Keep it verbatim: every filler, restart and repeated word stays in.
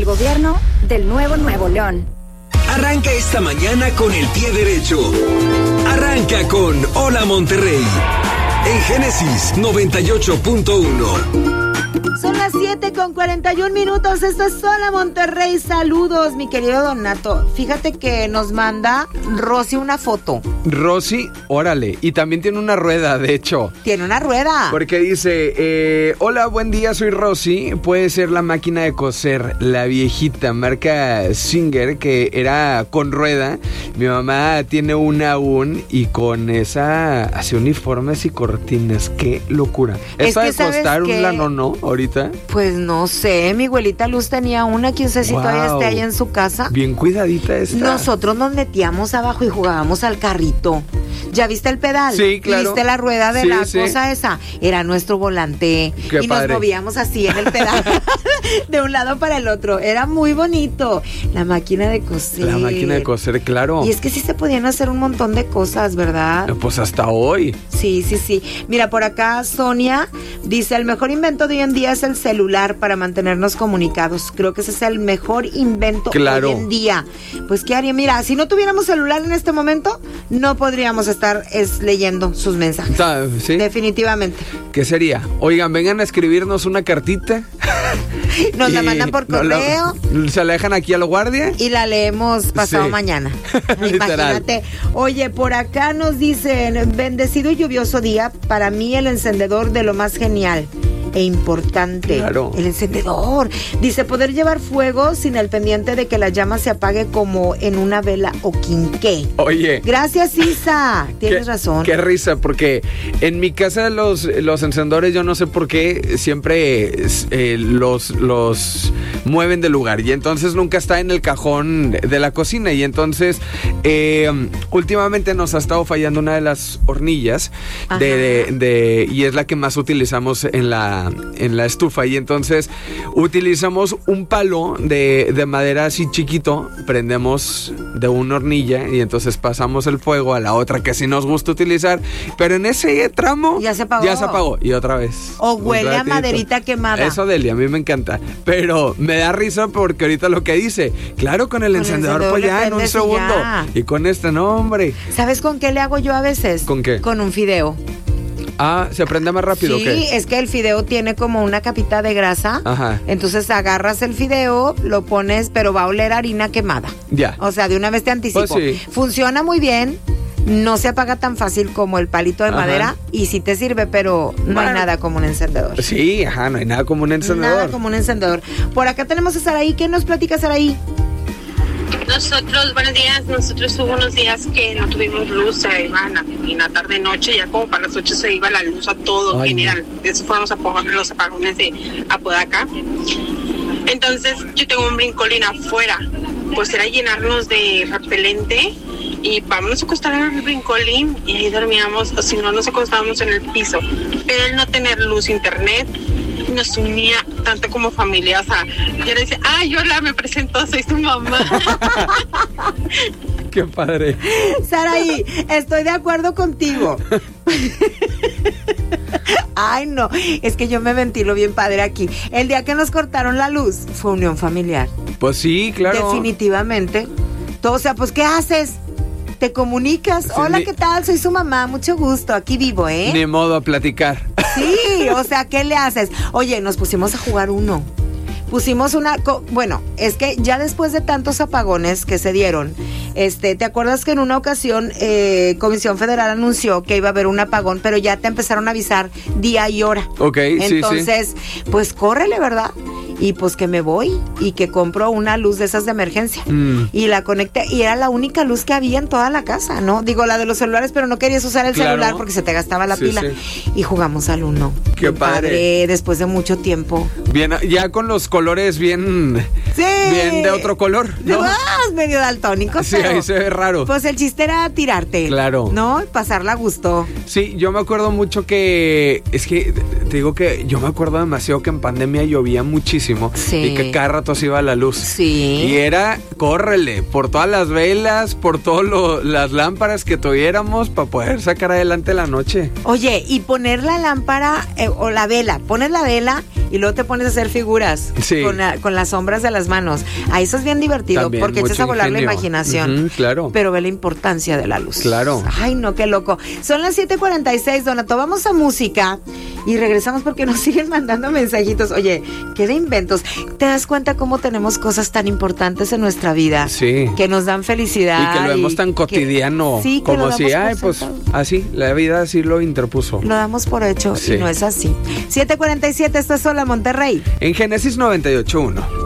el gobierno del Nuevo Nuevo León. Arranca esta mañana con el pie derecho. Arranca con Hola Monterrey en Génesis noventa y ocho punto uno. Son las siete con cuarenta y un minutos. Esto es Hola Monterrey. Saludos, mi querido Donato. Fíjate que nos manda Rosy una foto. Rosy, órale. Y también tiene una rueda, de hecho. Tiene una rueda. Porque dice, eh, hola, buen día, soy Rosy. Puede ser la máquina de coser, la viejita, marca Singer, que era con rueda. Mi mamá tiene una aún y con esa hace uniformes y cortinas. Qué locura. Es Eso que de costar que... un lano, ¿no? Ahorita. Pues no sé, mi abuelita Luz tenía una, quién sabe si wow. todavía esté ahí en su casa. Bien cuidadita está. Nosotros nos metíamos abajo y jugábamos al carrito. ¿Ya viste el pedal? Sí, claro. ¿Viste la rueda de sí, la sí. cosa esa? Era nuestro volante. Qué y padre. Nos movíamos así en el pedal de un lado para el otro. Era muy bonito. La máquina de coser. La máquina de coser, claro. Y es que sí se podían hacer un montón de cosas, ¿verdad? Pues hasta hoy. Sí, sí, sí. Mira, por acá Sonia dice, el mejor invento de hoy en día es el celular para mantenernos comunicados. Creo que ese es el mejor invento claro. hoy en día. Pues, ¿qué haría? Mira, si no tuviéramos celular en este momento, no podríamos estar es, leyendo sus mensajes. ¿Sí? Definitivamente. ¿Qué sería? Oigan, vengan a escribirnos una cartita. Nos la mandan por correo. La, se la dejan aquí a la guardia. Y la leemos pasado sí. mañana. Literal. Imagínate. Oye, por acá nos dicen, bendecido y lluvioso día, para mí el encendedor de lo más genial e importante. Claro. El encendedor. Dice, poder llevar fuego sin el pendiente de que la llama se apague como en una vela o quinqué. Oye. Gracias, Isa. Tienes qué, razón. Qué risa, porque en mi casa los, los encendedores, yo no sé por qué, siempre eh, los, los mueven de lugar. Y entonces nunca está en el cajón de la cocina. Y entonces, eh, últimamente nos ha estado fallando una de las hornillas. De, de, de, y es la que más utilizamos en la en la estufa, y entonces utilizamos un palo de, de madera así chiquito, prendemos de una hornilla y entonces pasamos el fuego a la otra que sí nos gusta utilizar, pero en ese tramo ya se apagó, ya se apagó y otra vez. O huele a maderita quemada. Eso, Delia, a mí me encanta, pero me da risa porque ahorita lo que dice, claro, con el con encendedor, el encendedor pues ya en un segundo y, y con este no, hombre. ¿Sabes con qué le hago yo a veces? ¿Con qué? Con un fideo. Ah, ¿se prende más rápido? Sí, ¿qué? Es que el fideo tiene como una capita de grasa. Ajá. Entonces agarras el fideo, lo pones, pero va a oler harina quemada. Ya. O sea, de una vez te anticipo. Pues sí. Funciona muy bien. No se apaga tan fácil como el palito de ajá. madera y sí te sirve, pero no bueno, hay nada como un encendedor. Sí, ajá, no hay nada como un encendedor. Nada como un encendedor. Por acá tenemos a Saraí. ¿Qué nos platica, Saraí? Nosotros, buenos días, nosotros hubo unos días que no tuvimos luz, se iba en la, en la tarde noche, ya como para las ocho se iba la luz a todo en general. Eso fueron los apagones de Apodaca. Entonces yo tengo un brincolín afuera, pues era llenarnos de repelente y vámonos a acostar en el brincolín y ahí dormíamos, o si no nos acostábamos en el piso. Pero el no tener luz, internet, nos unía tanto como familia, o sea, yo le decía, ay, hola, me presento, soy tu mamá. Qué padre. Saraí, estoy de acuerdo contigo. Ay, no, es que yo me ventilo bien padre aquí. El día que nos cortaron la luz fue unión familiar. Pues sí, claro. Definitivamente. Todo, o sea, pues, ¿qué haces? Te comunicas, sí, hola, ni, ¿qué tal? Soy su mamá, mucho gusto, aquí vivo, ¿eh? Ni modo a platicar. Sí, o sea, ¿qué le haces? Oye, nos pusimos a jugar uno. Pusimos una, bueno, es que ya después de tantos apagones que se dieron, este, ¿te acuerdas que en una ocasión eh, Comisión Federal anunció que iba a haber un apagón, pero ya te empezaron a avisar día y hora? Ok, entonces, sí, sí. Entonces, pues córrele, ¿verdad? Y pues que me voy y que compro una luz de esas de emergencia. Mm. Y la conecté y era la única luz que había en toda la casa, ¿no? Digo, la de los celulares, pero no querías usar el claro. celular porque se te gastaba la sí, pila. Sí. Y jugamos al uno. Qué padre. padre. Después de mucho tiempo. Bien, ya con los colores bien... Sí. Bien de otro color, ¿no? Ah, medio daltónico. Sí, ahí se ve raro. Pues el chiste era tirarte. Claro. ¿No? Pasarla a gusto. Sí, yo me acuerdo mucho que... Es que te digo que yo me acuerdo demasiado que en pandemia llovía muchísimo. Sí. Y que cada rato se iba la luz. Sí. Y era, córrele, por todas las velas, por todas las lámparas que tuviéramos para poder sacar adelante la noche. Oye, y poner la lámpara eh, o la vela, pones la vela y luego te pones a hacer figuras Sí. con, la- con las sombras de las manos. Ahí eso es bien divertido También, porque echas mucho a volar ingenio. la imaginación. Ujú, claro. Pero ve la importancia de la luz. Claro. Ay, no, qué loco. Son las siete cuarenta y seis, Donato. Vamos a música y regresamos porque nos siguen mandando mensajitos. Oye, qué de inventos. ¿Te das cuenta cómo tenemos cosas tan importantes en nuestra vida? Sí. Que nos dan felicidad. Y que lo vemos tan que- cotidiano, sí, que como lo si, damos por ay, pues sentado. así, la vida así lo interpuso. Lo damos por hecho Sí. y no es así. siete cuarenta y siete, esto es Hola Monterrey. En Génesis noventa y ocho punto uno.